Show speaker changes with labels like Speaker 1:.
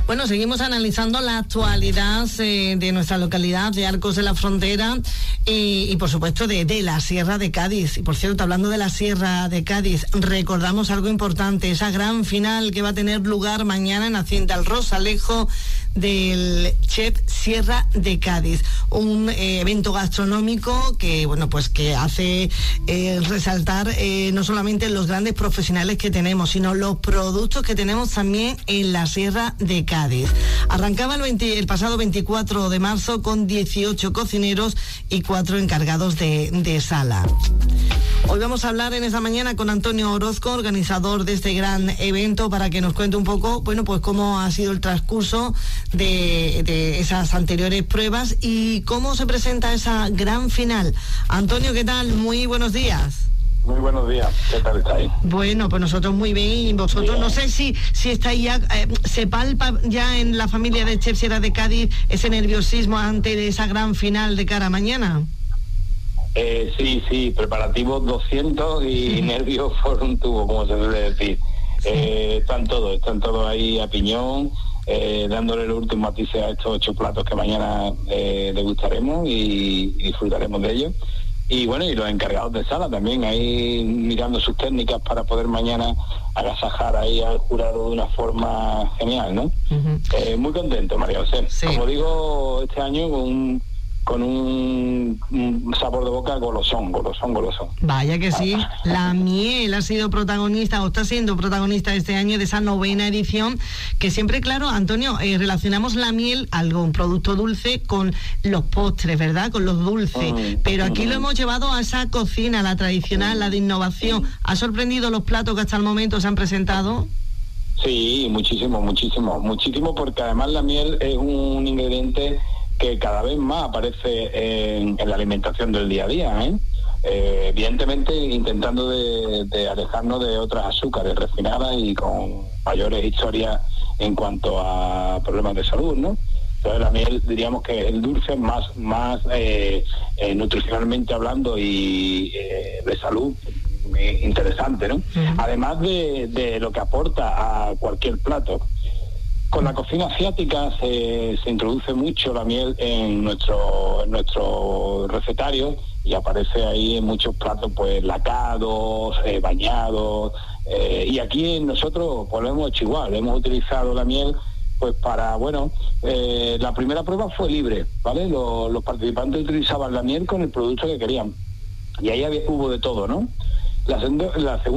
Speaker 1: Bueno, seguimos analizando la actualidad de nuestra localidad de Arcos de la Frontera y por supuesto de la Sierra de Cádiz. Y por cierto, hablando de la Sierra de Cádiz, recordamos algo importante, esa gran final que va a tener lugar mañana en Hacienda El Rosalejo del Chef Sierra de Cádiz, un evento gastronómico que bueno, pues que hace resaltar no solamente los grandes profesionales que tenemos, sino los productos que tenemos también en la Sierra de Cádiz. Arrancaba el pasado 24 de marzo con 18 cocineros y 4 encargados de sala. Hoy vamos a hablar en esta mañana con Antonio Orozco, organizador de este gran evento, para que nos cuente un poco, bueno, pues cómo ha sido el transcurso de esas anteriores pruebas y cómo se presenta esa gran final. Antonio, ¿qué tal? Muy buenos días.
Speaker 2: Muy buenos días, ¿qué tal estáis?
Speaker 1: Bueno, pues nosotros muy bien, y vosotros bien. No sé si estáis ya, se palpa ya en la familia de Chef Sierra de Cádiz ese nerviosismo ante esa gran final de cara a mañana.
Speaker 2: Sí, preparativos 200 y nervios por un tubo, como se suele decir. Están todos ahí a piñón, dándole los últimos matices a estos 8 platos que mañana degustaremos y disfrutaremos de ellos. Y bueno, y los encargados de sala también, ahí mirando sus técnicas para poder mañana agasajar ahí al jurado de una forma genial, ¿no? Uh-huh. Muy contento, María José. Sí. Como digo, este año con un sabor de boca golosón.
Speaker 1: Vaya que sí, la miel ha sido protagonista, o está siendo protagonista este año de esa 9ª edición, que siempre, claro, Antonio, relacionamos la miel, un producto dulce, con los postres, ¿verdad? Con los dulces, pero aquí lo hemos llevado a esa cocina, la tradicional, la de innovación. ¿Ha sorprendido los platos que hasta el momento se han presentado?
Speaker 2: Sí, muchísimo, porque además la miel es un ingrediente que cada vez más aparece en la alimentación del día a día, evidentemente intentando de alejarnos de otras azúcares refinadas y con mayores historias en cuanto a problemas de salud, ¿no? Entonces la miel, diríamos que es el dulce más nutricionalmente hablando y de salud interesante, ¿no? Uh-huh. Además de lo que aporta a cualquier plato. Con la cocina asiática se introduce mucho la miel en nuestro recetario y aparece ahí en muchos platos, pues lacados, bañados, y aquí nosotros pues lo hemos hecho igual, hemos utilizado la miel pues para, bueno, la primera prueba fue libre, ¿vale? Los participantes utilizaban la miel con el producto que querían y ahí hubo de todo, ¿no? La segunda